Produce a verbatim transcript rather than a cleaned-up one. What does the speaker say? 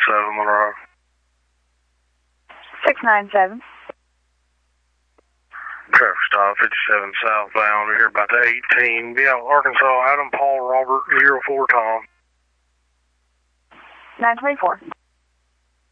seven Monroe. six nine seven. Traffic stop fifty-seven southbound. We're here about the eighteen. Be out Arkansas, Adam Paul Robert zero four Tom. nine twenty-four.